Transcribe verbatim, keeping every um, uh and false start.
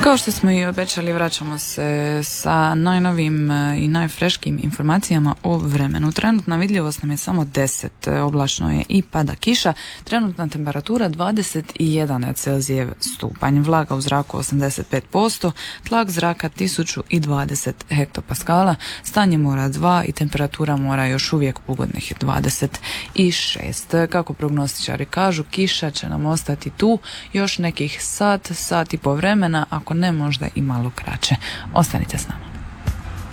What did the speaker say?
Kao što smo i obećali, vraćamo se sa najnovim i najfreškim informacijama o vremenu. Trenutna vidljivost nam je samo deset, oblačno je i pada kiša, trenutna temperatura dvadeset jedan Celzijev stupanj, vlaga u zraku osamdeset pet posto, tlak zraka tisuću dvadeset hektopaskala, stanje mora dva i temperatura mora još uvijek ugodnih dvadeset šest. Kako prognostičari kažu, kiša će nam ostati tu još nekih sat, sat i po vremena, ako ne možda i malo kraće. Ostanite s nama.